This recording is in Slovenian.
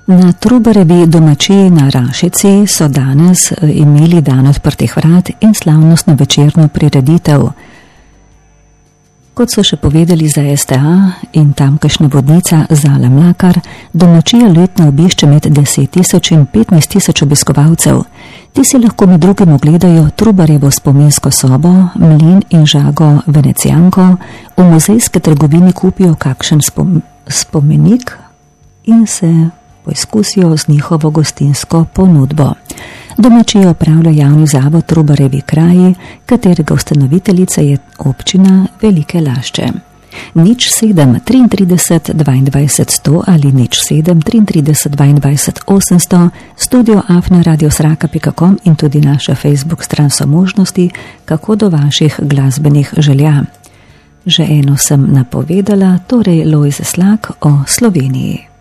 Na Trubarevi domačiji na Rašici so danes imeli dan odprtih vrat in slavnostno večerno prireditev. Kot so še povedali za STA in tamkajšnja vodnica Zala Mlakar, domačija letno obišče med 10.000 in 15.000 obiskovalcev. Ti si lahko med drugim ogledajo Trubarevo spominsko sobo, mlin in žago Venecijanko, v muzejske trgovini kupijo kakšen spomenik in se poizkusijo z njihovo gostinsko ponudbo. Domačijo opravlja javni zavod Trubarevi kraji, katerega ustanoviteljica je občina Velike Lašče. 07 33 22 100 ali 07 33 22 800, studio@radiosraka.com in tudi naša Facebook stran so možnosti, kako do vaših glasbenih želja. Že eno sem napovedala, torej Lojze Slak o Sloveniji.